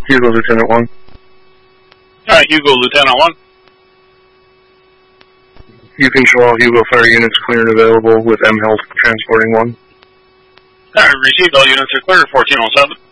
Hugo, Lieutenant 1. Alright, Hugo, Lieutenant 1. You control all Hugo fire units clear and available with M Health transporting 1. Alright, received, all units are clear, 1407.